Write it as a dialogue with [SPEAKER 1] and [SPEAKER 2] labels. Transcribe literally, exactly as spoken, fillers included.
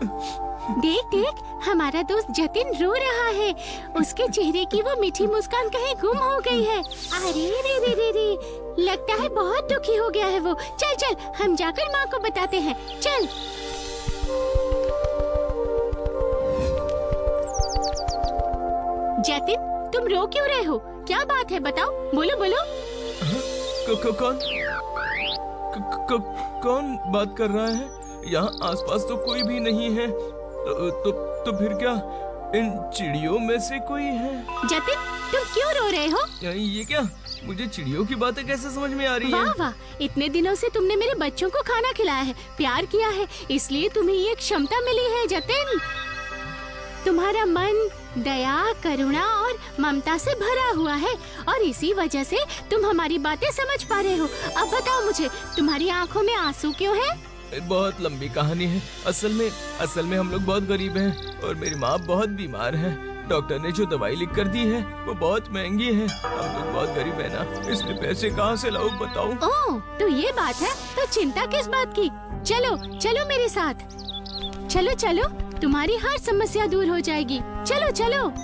[SPEAKER 1] देख देख, हमारा दोस्त जतिन रो रहा है। उसके चेहरे की वो मीठी मुस्कान कहीं गुम हो गई है। अरे रे रे रे रे, लगता है बहुत दुखी हो गया है वो। चल चल, हम जाकर माँ को बताते हैं। चल। जतिन, तुम रो क्यों रहे हो? क्या बात है, बताओ। बोलो बोलो।
[SPEAKER 2] क, क, कौन क, क, कौन बात कर रहा है? यहाँ आसपास तो कोई भी नहीं है। तो, तो, तो फिर क्या इन चिड़ियों में से कोई है?
[SPEAKER 1] जतिन, तुम क्यों रो रहे हो?
[SPEAKER 2] ये क्या, मुझे चिड़ियों की बातें कैसे समझ में आ रही है?
[SPEAKER 1] वाह वाह, इतने दिनों से तुमने मेरे बच्चों को खाना खिलाया है, प्यार किया है, इसलिए तुम्हें ये क्षमता मिली है। जतिन, तुम्हारा मन दया, करुणा और ममता से भरा हुआ है और इसी वजह से तुम हमारी बातें समझ पा रहे हो। अब बताओ मुझे, तुम्हारी आंखों में आंसू क्यों है?
[SPEAKER 2] बहुत लंबी कहानी है। असल में असल में हम लोग बहुत गरीब हैं और मेरी माँ बहुत बीमार है। डॉक्टर ने जो दवाई लिख कर दी है वो बहुत महंगी है। हम लोग बहुत गरीब है ना, इसलिए पैसे कहाँ से लाऊं बताओ।
[SPEAKER 1] ओह, तो ये बात है, तो चिंता किस बात की? चलो चलो मेरे साथ, चलो चलो, तुम्हारी हर समस्या दूर हो जाएगी। चलो चलो।